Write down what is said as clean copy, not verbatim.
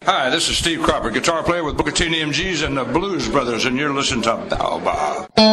Hi, this is Steve Cropper, guitar player with Booker T and the MGs and the Blues Brothers, and you're listening to Baobab.